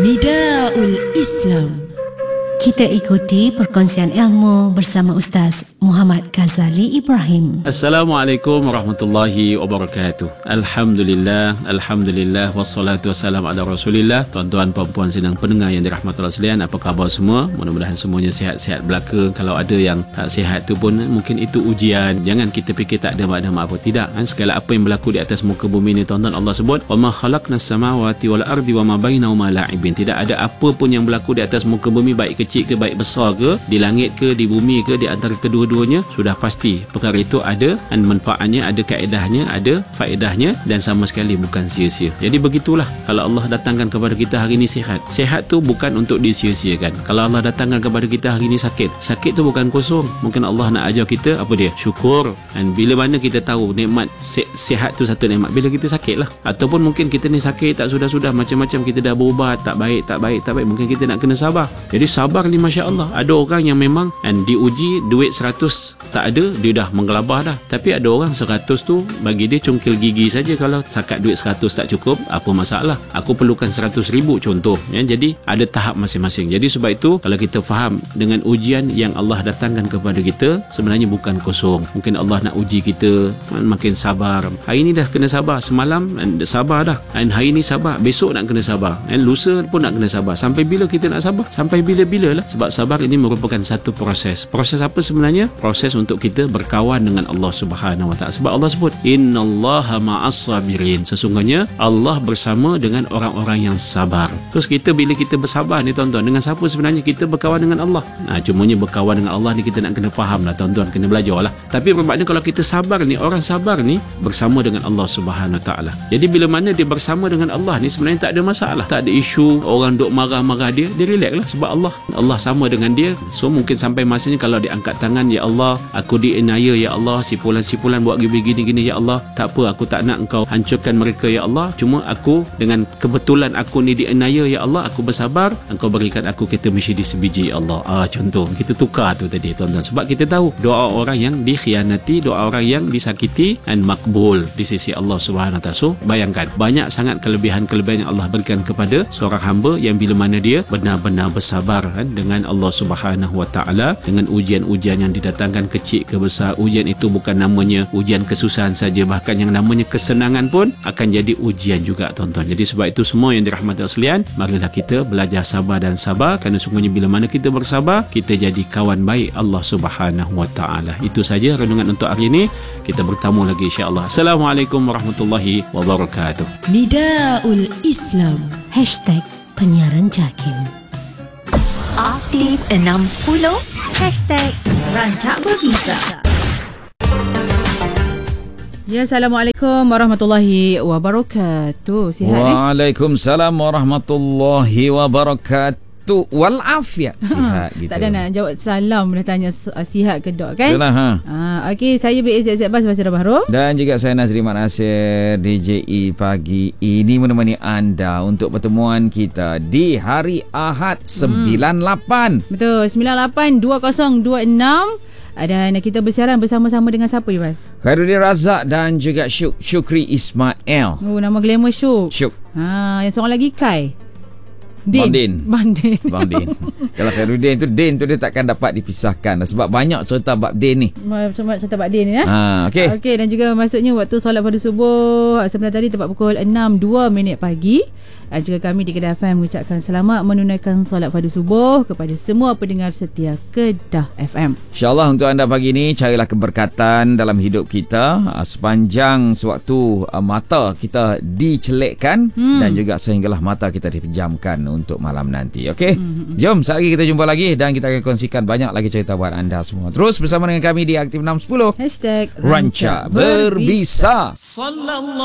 Nidaul Islam. Kita ikuti perkongsian ilmu bersama Ustaz Muhammad Ghazali Ibrahim. Assalamualaikum warahmatullahi wabarakatuh. Alhamdulillah, alhamdulillah, wassalatu wassalamu ala rasulillah. Tuan-tuan, puan-puan sedang pendengar yang dirahmati Allah sekalian, apa khabar semua? Mudah-mudahan semuanya sihat-sihat belaka. Kalau ada yang tak sihat tu pun mungkin itu ujian. Jangan kita fikir tak ada makna apa. Tidak, segala apa yang berlaku di atas muka bumi ni, tuan-tuan, Allah sebut, "Wa ma khalaqnas samawati wal ardi wa ma bainahuma la'ibin." Tidak ada apa pun yang berlaku di atas muka bumi, baik kecil ke baik besar ke, di langit ke di bumi ke, di antara kedua-duanya, sudah pasti perkara itu ada manfaatnya, ada kaedahnya, ada faedahnya, dan sama sekali bukan sia-sia. Jadi begitulah, kalau Allah datangkan kepada kita hari ini sihat tu bukan untuk disia-siakan. Kalau Allah datangkan kepada kita hari ini sakit tu bukan kosong. Mungkin Allah nak ajar kita apa dia? Syukur. Dan bila mana kita tahu nikmat sihat tu satu nikmat, bila kita sakit lah. Ataupun mungkin kita ni sakit tak sudah-sudah, macam-macam kita dah berubat, tak baik, mungkin kita nak kena sabar. Jadi sabar ni, Masya Allah, ada orang yang memang diuji duit 100 tak ada, dia dah menggelabah dah. Tapi ada orang 100 tu bagi dia cungkil gigi saja. Kalau setakat duit 100 tak cukup, apa masalah? Aku perlukan 100,000 contoh ya. Jadi ada tahap masing-masing. Jadi sebab itu kalau kita faham dengan ujian yang Allah datangkan kepada kita, sebenarnya bukan kosong. Mungkin Allah nak uji kita makin sabar. Hari ni dah kena sabar, semalam sabar dah, dan hari ni sabar, besok nak kena sabar, dan lusa pun nak kena sabar. Sampai bila kita nak sabar? Sampai bila-bila lah. Sebab sabar ini merupakan satu proses. Proses apa sebenarnya? Proses untuk kita berkawan dengan Allah Subhanahu Wa Taala. Sebab Allah sebut, "Innallaha ma'as sabirin." Sesungguhnya Allah bersama dengan orang-orang yang sabar. Terus kita bila kita bersabar ni, tuan-tuan, dengan siapa sebenarnya kita berkawan dengan Allah? Cumanya berkawan dengan Allah ni kita nak kena faham lah, tuan-tuan, kena belajar lah. Tapi bermakna kalau kita sabar ni, orang sabar ni bersama dengan Allah Subhanahu Wa Taala. Jadi bila mana dia bersama dengan Allah ni, sebenarnya tak ada masalah, tak ada isu orang duk marah-marah dia relax lah. Sebab Allah sama dengan dia. So mungkin sampai masanya kalau dia angkat tangan, "Ya Allah, aku dianiaya, ya Allah, sipulan-sipulan buat gini-gini, ya Allah, tak apa, aku tak nak engkau hancurkan mereka, ya Allah, cuma aku dengan kebetulan aku ni dianiaya, ya Allah, aku bersabar, engkau berikan aku kereta Mercedes sebiji, ya Allah." Contoh kita tukar tu tadi, tuan-tuan. Sebab kita tahu doa orang yang dikhianati, doa orang yang disakiti dan makbul di sisi Allah Subhanahu Wa Taala. So bayangkan banyak sangat kelebihan-kelebihan yang Allah berikan kepada seorang hamba yang bila mana dia benar-benar bersabar dengan Allah Subhanahu Wa Taala, dengan ujian-ujian yang didatangkan kecil ke besar. Ujian itu bukan namanya ujian kesusahan saja, bahkan yang namanya kesenangan pun akan jadi ujian juga, tuan-tuan. Jadi sebab itu semua yang dirahmati Allah sekalian, marilah kita belajar sabar dan sabar, kerana sungguhnya bila mana kita bersabar, kita jadi kawan baik Allah Subhanahu Wa Taala. Itu saja renungan untuk hari ini. Kita bertemu lagi insya-Allah. Assalamualaikum warahmatullahi wabarakatuh. Nidaul Islam. #penyiaran JAKIM. Aktif 610 #Rancak Berbisa. Ya, Assalamualaikum warahmatullahi wabarakatuh. Sihat Waalaikumsalam warahmatullahi wabarakatuh. Walafiat. Sihat gitu. Tak ada nak jawab salam, dah tanya sihat ke dok kan? Salah Okey, saya BAZ Bas Basir Bahrom. Dan juga saya Nazri Mat Nasir, DJI pagi ini menemani anda untuk pertemuan kita di hari Ahad 98. Betul, 982026. Dan kita bersiaran bersama-sama dengan siapa, Ibas? Khairuddin Razak dan juga Syukri Ismail. Nama glamour Syuk. Yang seorang lagi Kai. Bang Din. Kalau Khairuddin tu, Din tu dia takkan dapat dipisahkan sebab banyak cerita bab Din ni. Cerita bab Din ni Okey, dan juga maksudnya waktu solat pada subuh sebentar tadi tepat pukul 6.02 pagi. Dan juga kami di Kedah FM mengucapkan selamat menunaikan solat pada subuh kepada semua pendengar setia Kedah FM. InsyaAllah untuk anda pagi ini, carilah keberkatan dalam hidup kita sepanjang sewaktu mata kita dicelekkan dan juga sehinggalah mata kita dipejamkan untuk malam nanti. Okey, jom sekali lagi kita jumpa lagi dan kita akan kongsikan banyak lagi cerita buat anda semua. Terus bersama dengan kami di Aktif 610 #Rancak Berbisa.